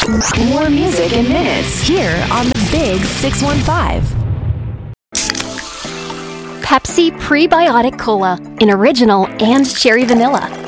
More music in minutes here on the Big 615. Pepsi Prebiotic Cola in original and cherry vanilla.